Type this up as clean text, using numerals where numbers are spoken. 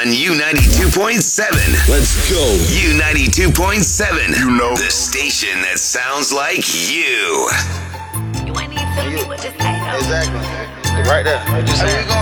on U92.7. Let's go. U92.7. You know. The station that sounds like you. You ain't even telling me what to say, though. Exactly. Right there. Just saying.